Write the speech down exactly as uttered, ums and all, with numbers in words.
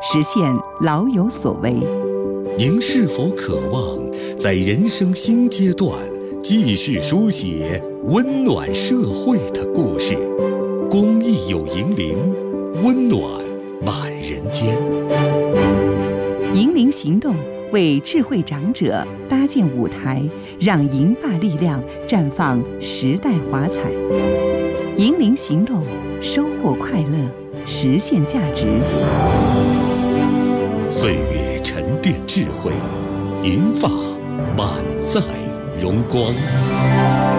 实现老有所为。 您是否渴望在人生新阶段继续书写温暖社会的故事？公益有银铃，温暖满人间。 银铃行动为智慧长者搭建舞台，让银发力量绽放时代华彩。银铃行动，收获快乐，实现价值。 岁月沉淀智慧，银发满载荣光。